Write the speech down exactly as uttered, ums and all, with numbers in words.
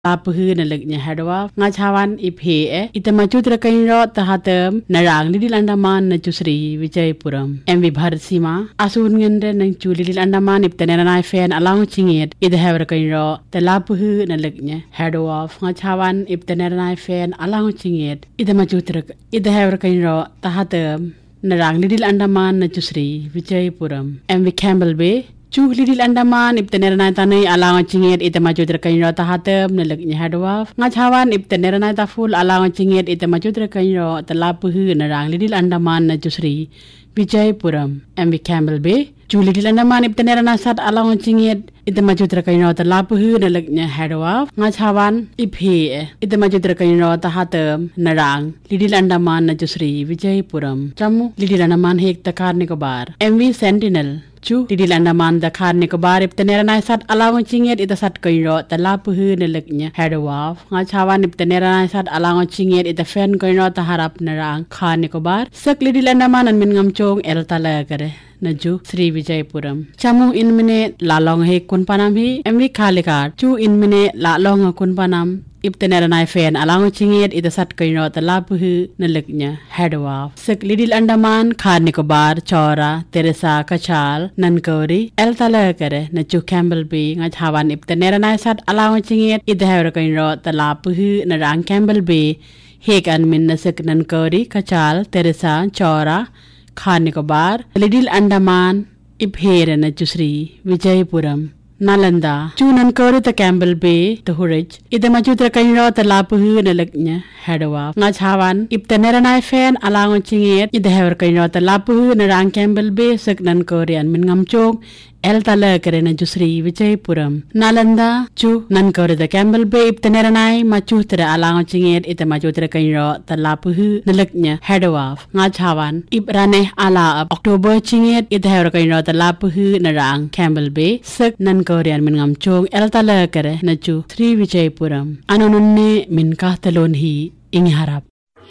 Lapuhu na legnya hadwa ngachawan iphe ita machutra kainro tahatem narang lidil Andaman na chusri Vijayapuram M V Bharat Sima asun ngende nang chu lidil Andaman iptanera nai fen alang chinget ida havra kainro ta lapuhu na legnya hadwa ngachawan iptanera nai fen alang chinget ida machutra ida havra kainro tahatem narang lidil Andaman na chusri Vijayapuram M V Campbell Bay Chu lidil Andaman iptanera nai tanai alang chinget ita machutra kainro tahatem na legnya hadwa ngachawan iptanera nai ta full alang chinget ita machutra kainro ta lapuhu narang lidil Andaman na chusri Vijayapuram M V Campbell Bay Chu lidil Andaman iptanera nai sat alang chinget ita machutra kainro ta lapuhu na legnya hadwa ngachawan iphe ita machutra kainro tahatem narang lidil Andaman na chusri Vijayapuram Jammu lidil Andaman hek takar Nicobar M V Sentinel Chu lidil Andaman Dakar Nicobar iptanera nai sat alang chinget ita sat kainro ta lapuhu na legnya hadwa ngachawan iptanera nai sat alang chinget ita fen kainro ta harap narang Kha Nicobar sak lidil Andaman an min ngamchong el tala kare Naju Sri Vijayapuram Chamu in mine lalong he kun panam hi M V Khalikat Chu in mine lalong kun panam iptanera nai fen alang chinget ita sat kainro ta lapuhu na legnya hadwa sak lidil Andaman Kha Nicobar Chora Teresa Kachal Nankori el tala kare Naju Campbell Bay ngachawan iptanera nai sat alang chinget ita havra kainro ta lapuhu na rang Campbell Bay hek an min nasak Nankori Kachal Teresa Chora Kha Nicobar lidil Andaman iphere na chusri Vijayapuram Nalanda Chu Nankori ta Campbell Bay ta Hurij ida machutra kainro ta lapuhu na legnya hadwa ngachawan iptanera nai fen alang chinget ida havra kainro ta lapuhu na rang Campbell Bay sak Nankori an min ngamchong el tala kare na chusri Vijayapuram Nalanda Chu Nankori ta Campbell Bay iptanera nai machutra alang chinget ida machutra kainro ta lapuhu na legnya hadwa ngachawan ibrane ala October chinget ida havra kainro ta lapuhu na rang Campbell Bay sak Nankori an min ngamchong el tala kare na chu Sri Vijayapuram anunne min kahtalon hi ingharap